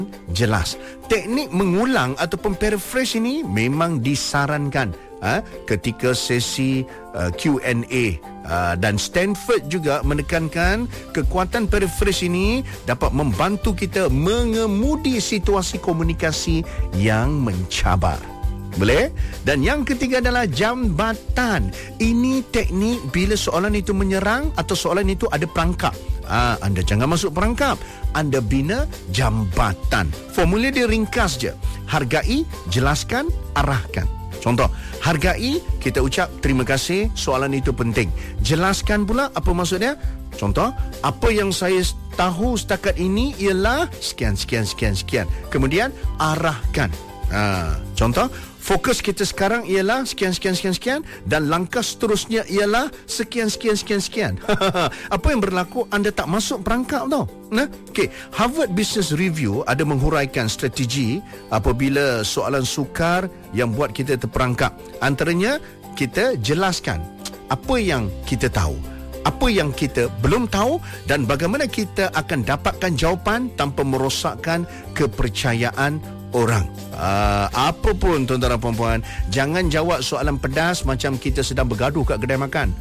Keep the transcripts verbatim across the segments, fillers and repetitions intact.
jelas. Teknik mengulang ataupun paraphrase ini memang disarankan ha, ketika sesi uh, Q and A. Uh, dan Stanford juga menekankan kekuatan paraphrase ini dapat membantu kita mengemudi situasi komunikasi yang mencabar. Boleh? Dan yang ketiga adalah jambatan. Ini teknik bila soalan itu menyerang atau soalan itu ada perangkap. Ah, anda jangan masuk perangkap. Anda bina jambatan. Formula dia ringkas je. Hargai, jelaskan, arahkan. Contoh, hargai, kita ucap terima kasih, soalan itu penting. Jelaskan pula apa maksudnya. Contoh, apa yang saya tahu setakat ini ialah sekian, sekian, sekian, sekian. Kemudian, arahkan. Ha, contoh, fokus kita sekarang ialah sekian, sekian, sekian, sekian dan langkah seterusnya ialah sekian, sekian, sekian, sekian. Apa yang berlaku, anda tak masuk perangkap tau. Nah, okay. Harvard Business Review ada menghuraikan strategi apabila soalan sukar yang buat kita terperangkap. Antaranya, kita jelaskan apa yang kita tahu, apa yang kita belum tahu dan bagaimana kita akan dapatkan jawapan tanpa merosakkan kepercayaan orang. Uh, apa pun tuan-tuan dan puan-puan, jangan jawab soalan pedas macam kita sedang bergaduh kat kedai makan.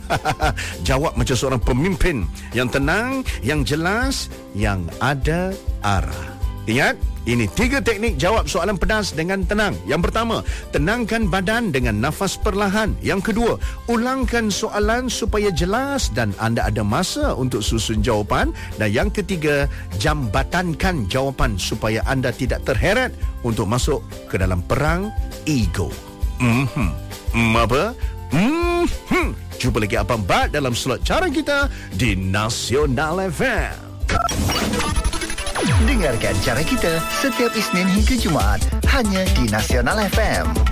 Jawab macam seorang pemimpin yang tenang, yang jelas, yang ada arah. Ingat, ini tiga teknik jawab soalan pedas dengan tenang. Yang pertama, tenangkan badan dengan nafas perlahan. Yang kedua, ulangkan soalan supaya jelas dan anda ada masa untuk susun jawapan. Dan yang ketiga, jambatankan jawapan supaya anda tidak terheret untuk masuk ke dalam perang ego. Mm-hmm. Mm, apa? Mm-hmm. Jumpa lagi Abang Bat dalam slot cara kita di Nasional F M. Dengarkan cara kita setiap Isnin hingga Jumaat hanya di Nasional F M.